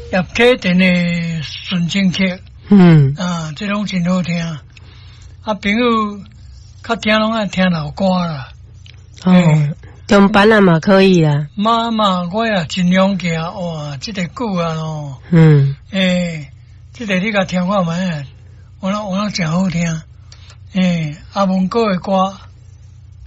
叶启田的纯情曲，这种真好听。啊，朋友较听拢爱听老歌啦。 中班啊嘛可以啦。 妈，我也尽量行，哇，这个歌啊哦。这个你甲听看觅，我真好听。阿文哥的歌。